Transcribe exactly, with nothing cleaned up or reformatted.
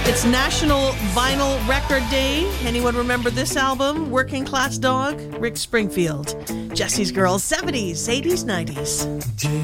It's National Vinyl Record Day. Anyone remember this album? Working Class Dog? Rick Springfield. Jesse's Girls, seventies, eighties, nineties.